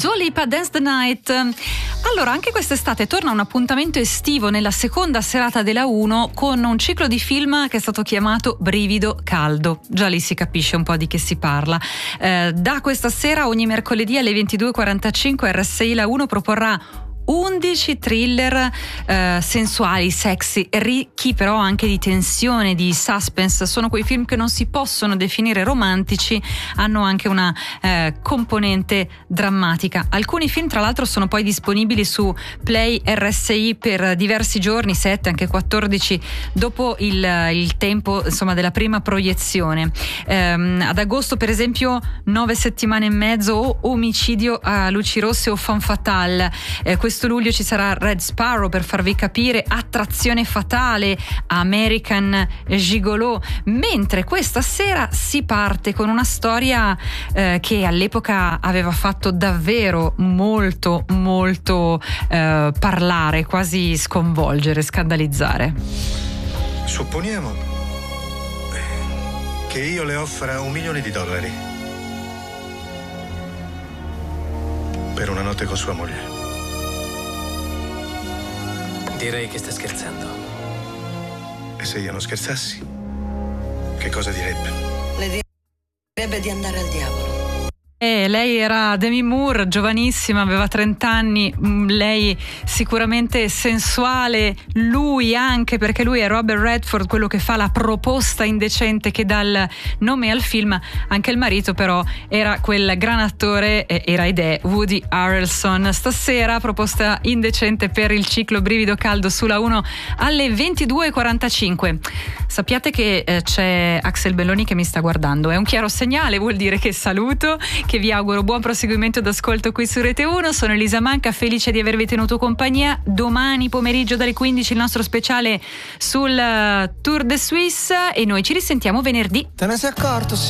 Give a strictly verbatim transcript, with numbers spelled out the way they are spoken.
Dua Lipa, Dance the Night. Allora, anche quest'estate torna un appuntamento estivo nella seconda serata della uno con un ciclo di film che è stato chiamato Brivido Caldo. Già lì si capisce un po' di che si parla. Eh, da questa sera, ogni mercoledì alle ventidue e quarantacinque, R S I La uno proporrà undici thriller eh, sensuali, sexy, ricchi però anche di tensione, di suspense. Sono quei film che non si possono definire romantici, hanno anche una eh, componente drammatica. Alcuni film tra l'altro sono poi disponibili su Play R S I per diversi giorni, sette, anche quattordici, dopo il, il tempo insomma della prima proiezione. Ehm, ad agosto per esempio Nove settimane e mezzo o Omicidio a luci rosse o Femme fatale. Eh, Questo luglio ci sarà Red Sparrow, per farvi capire, Attrazione fatale, American Gigolo, mentre questa sera si parte con una storia eh, che all'epoca aveva fatto davvero molto molto eh, parlare, quasi sconvolgere, scandalizzare. Supponiamo che io le offra un milione di dollari per una notte con sua moglie. Direi che sta scherzando. E se io non scherzassi, che cosa direbbe? Le direbbe di andare al diavolo. Eh, lei era Demi Moore, giovanissima, aveva trenta anni, lei sicuramente sensuale, lui anche, perché lui è Robert Redford, quello che fa la proposta indecente che dà il nome al film. Anche il marito però era quel gran attore, era ed è Woody Harrelson. Stasera proposta indecente per il ciclo Brivido Caldo sulla uno alle ventidue e quarantacinque. Sappiate che eh, c'è Axel Belloni che mi sta guardando, è un chiaro segnale, vuol dire che saluto, che vi auguro buon proseguimento d'ascolto qui su Rete uno. Sono Elisa Manca, felice di avervi tenuto compagnia. Domani pomeriggio dalle quindici il nostro speciale sul Tour de Suisse e noi ci risentiamo venerdì. Te ne sei accorto? Sì.